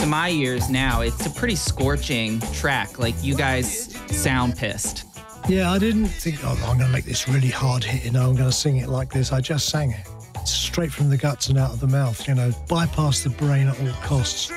to my ears now, it's a pretty scorching track. Like, you guys sound pissed. Yeah, I didn't think, oh, I'm going to make this really hard hitting. I'm going to sing it like this. I just sang it. Straight from the guts and out of the mouth, bypass the brain at all costs.